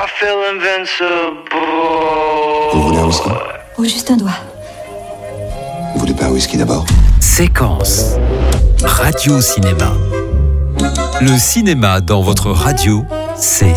feel invincible. Vous voulez un whisky? Oh, juste un doigt. Vous voulez pas un whisky d'abord? Séquence Radio Cinéma. Le cinéma dans votre radio, c'est